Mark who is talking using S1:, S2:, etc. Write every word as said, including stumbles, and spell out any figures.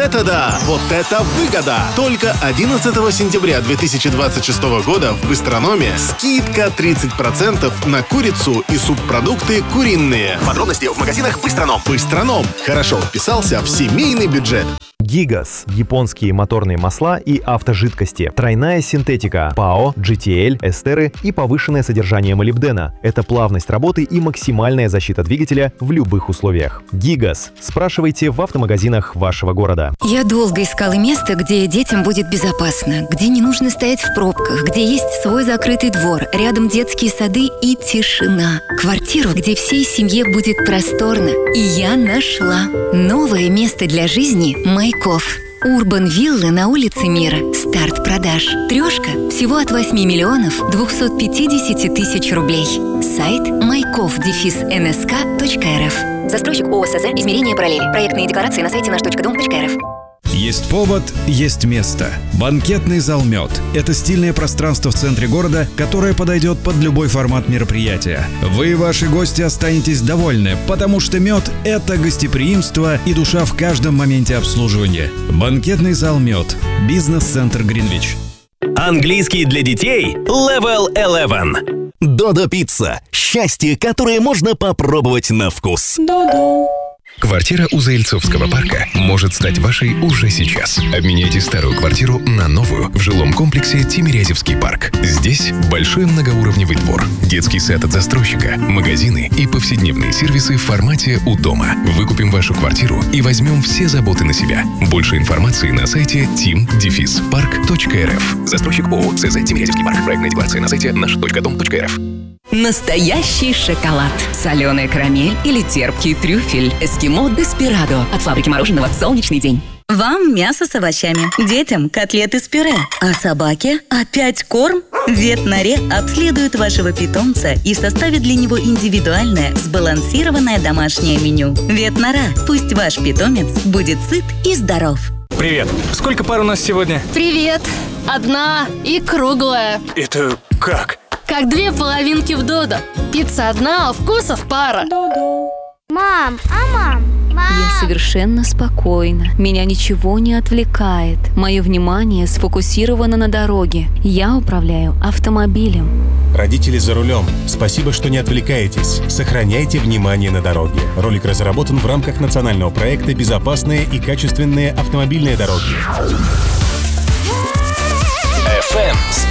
S1: это да! Вот это выгода! Только одиннадцатого сентября две тысячи двадцать шестого года в Быстрономе скидка тридцать процентов на курицу и субпродукты куриные. Подробности в магазинах Быстроном. Быстроном. Хорошо вписался в семейный бюджет.
S2: Гигаз – японские моторные масла и автожидкости, тройная синтетика, ПАО, джи ти эл, эстеры и повышенное содержание молибдена. Это плавность работы и максимальная защита двигателя в любых условиях. Гигаз. Спрашивайте в автомагазинах вашего города.
S3: Я долго искала место, где детям будет безопасно, где не нужно стоять в пробках, где есть свой закрытый двор, рядом детские сады и тишина. Квартиру, где всей семье будет просторно. И я нашла. Новое место для жизни – Майков. Урбан Виллы на улице Мира. Старт продаж. Трешка всего от восьми миллионов двухсот пятидесяти тысяч рублей. Сайт майков дефис эн эс ка точка эр эф. Застройщик ООО СЗ «Измерение параллели». Проектные декорации на сайте наш точка дом точка эр эф.
S4: Есть повод, есть место. Банкетный зал «Мед» — это стильное пространство в центре города, которое подойдет под любой формат мероприятия. Вы и ваши гости останетесь довольны, потому что «Мед» — это гостеприимство и душа в каждом моменте обслуживания. Банкетный зал «Мед». Бизнес-центр Гринвич.
S5: Английский для детей Level одиннадцать. Додо Пицца. Счастье, которое можно попробовать на вкус.
S6: Додо.
S7: Квартира у Заильцовского парка может стать вашей уже сейчас. Обменяйте старую квартиру на новую в жилом комплексе Тимирязевский парк. Здесь большой многоуровневый двор, детский сад от застройщика, магазины и повседневные сервисы в формате «У дома». Выкупим вашу квартиру и возьмем все заботы на себя. Больше информации на сайте тим дефис парк точка эр эф. Застройщик ООО СЗ Тимирязевский парк. Проектная декларация на сайте наш точка дом точка эр эф.
S8: Настоящий шоколад, соленая карамель или терпкий трюфель. Эскимо Деспирадо от фабрики мороженого «Солнечный день».
S9: Вам мясо с овощами, детям котлеты с пюре, а собаке опять корм? Ветнаре обследует вашего питомца и составит для него индивидуальное, сбалансированное домашнее меню. Ветнара. Пусть ваш питомец будет сыт и здоров.
S10: Привет. Сколько пар у нас сегодня?
S11: Привет. Одна и круглая.
S10: Это как?
S11: Как две половинки в Додо. Пицца одна, а вкусов пара.
S6: Додо. Мам, а мам? Мам.
S12: Я совершенно спокойна. Меня ничего не отвлекает. Мое внимание сфокусировано на дороге. Я управляю автомобилем.
S13: Родители за рулем. Спасибо, что не отвлекаетесь. Сохраняйте внимание на дороге. Ролик разработан в рамках национального проекта «Безопасные и качественные автомобильные дороги».
S5: эф эм